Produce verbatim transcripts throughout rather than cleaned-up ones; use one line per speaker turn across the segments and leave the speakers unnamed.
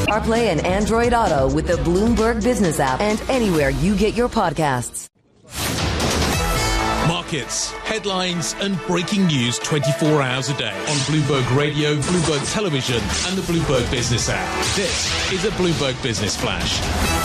CarPlay and Android Auto with the Bloomberg Business app and anywhere you get your podcasts.
Markets, headlines and breaking news twenty-four hours a day on Bloomberg Radio, Bloomberg Television and the Bloomberg Business app. This is a Bloomberg Business Flash.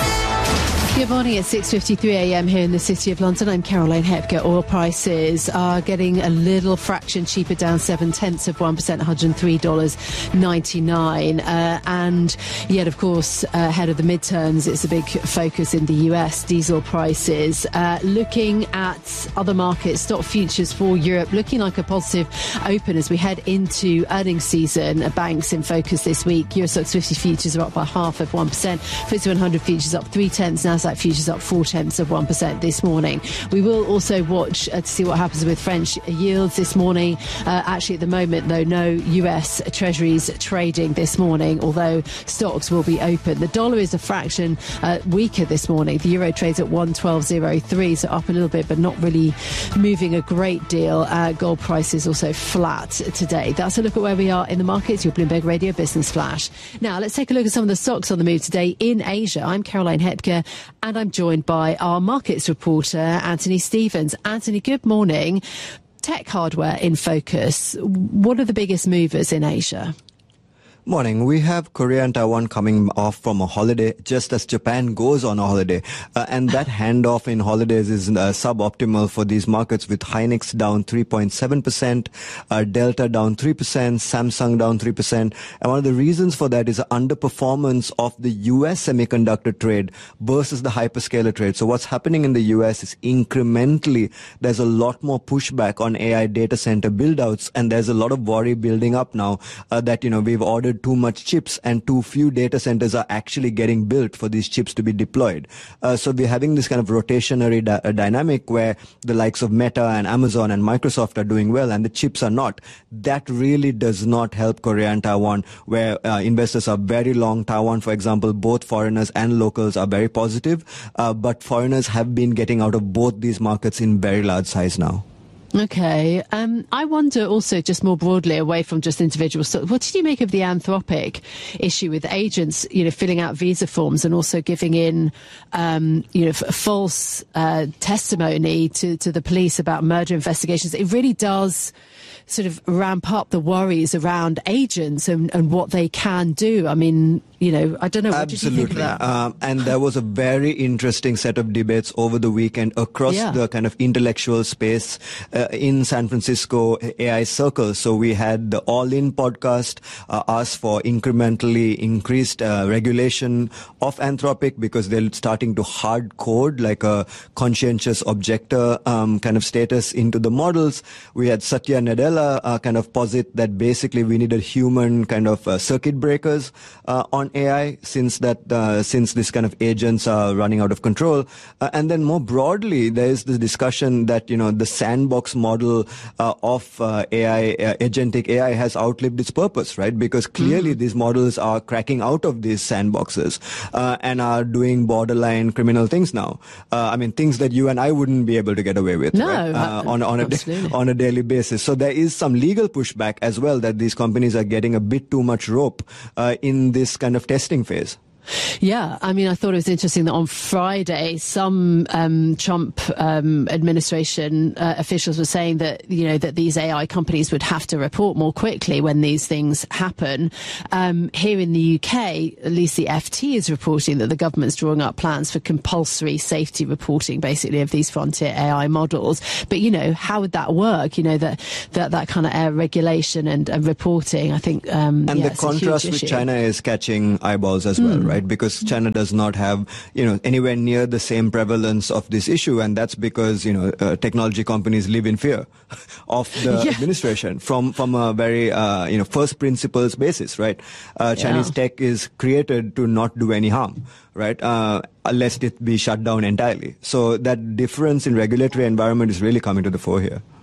Good morning. At six fifty-three a m here in the City of London. I'm Caroline Hepker. Oil prices are getting a little fraction cheaper, down seven tenths of one percent, one hundred three dollars ninety-nine. Uh, and yet, of course, uh, ahead of the midterms, it's a big focus in the U S. Diesel prices. Uh, looking at other markets, stock futures for Europe looking like a positive open as we head into earnings season. Banks in focus this week. Euro Stoxx fifty futures are up by half of one percent. F T S E one hundred futures up three tenths. Now Nasdaq futures up four tenths of one percent this morning. We will also watch uh, to see what happens with French yields this morning. Uh, actually, at the moment, though, no U S Treasuries trading this morning, although stocks will be open. The dollar is a fraction uh, weaker this morning. The euro trades at one twelve oh three, so up a little bit, but not really moving a great deal. Uh, gold price is also flat today. That's a look at where we are in the markets. Your Bloomberg Radio Business Flash. Now, let's take a look at some of the stocks on the move today in Asia. I'm Caroline Hepker, and I'm joined by our markets reporter, Anthony Stevens. Anthony, good morning. Tech hardware in focus. What are the biggest movers in Asia?
Morning. We have Korea and Taiwan coming off from a holiday just as Japan goes on a holiday. Uh, and that handoff in holidays is uh, suboptimal for these markets, with Hynix down three point seven percent, uh, Delta down three percent, Samsung down three percent. And one of the reasons for that is the underperformance of the U S semiconductor trade versus the hyperscaler trade. So what's happening in the U S is incrementally there's a lot more pushback on A I data center build-outs, and there's a lot of worry building up now uh, that, you know, we've ordered too much chips and too few data centers are actually getting built for these chips to be deployed. Uh, so we're having this kind of rotationary di- uh, dynamic where the likes of Meta and Amazon and Microsoft are doing well and the chips are not. That really does not help Korea and Taiwan, where uh, investors are very long. Taiwan, for example, both foreigners and locals are very positive, uh, but foreigners have been getting out of both these markets in very large size now.
Okay. Um, I wonder also, just more broadly, away from just individual stuff, what did you make of the Anthropic issue with agents, you know, filling out visa forms and also giving in, um, you know, f- false uh, testimony to, to the police about murder investigations? It really does sort of ramp up the worries around agents and, and what they can do. I mean, you know, I don't know. What
Absolutely.
did you think of that?
Um, and there was a very interesting set of debates over the weekend across
Yeah.
the kind of intellectual space uh, in San Francisco A I circles. So we had the All In podcast uh, ask for incrementally increased uh, regulation of Anthropic because they're starting to hard code like a conscientious objector um, kind of status into the models. We had Satya Nadella uh, kind of posit that basically we needed human kind of uh, circuit breakers uh, on A I since that uh, since this kind of agents are running out of control. Uh, and then more broadly, there is the discussion that, you know, the sandbox model uh, of uh, A I, uh, agentic A I has outlived its purpose, right? Because clearly mm. these models are cracking out of these sandboxes uh, and are doing borderline criminal things now. Uh, I mean, things that you and I wouldn't be able to get away with,
no,
right? uh, on, on, a da- on a daily basis. So there is some legal pushback as well that these companies are getting a bit too much rope uh, in this kind of testing phase.
Yeah, I mean, I thought it was interesting that on Friday, some um, Trump um, administration uh, officials were saying that, you know, that these A I companies would have to report more quickly when these things happen. Um, here in the U K, at least the F T is reporting that the government's drawing up plans for compulsory safety reporting, basically, of these frontier A I models. But, you know, how would that work? You know, that that, that kind of uh, regulation and, and reporting, I think, um,
and
yeah,
the contrast with China is catching eyeballs as well, right? Right, because China does not have, you know, anywhere near the same prevalence of this issue, and that's because, you know, uh, technology companies live in fear of the yeah. administration from from a very, uh, you know, first principles basis, right? Uh, Chinese yeah. tech is created to not do any harm, right? Uh, unless it be shut down entirely. So that difference in regulatory environment is really coming to the fore here.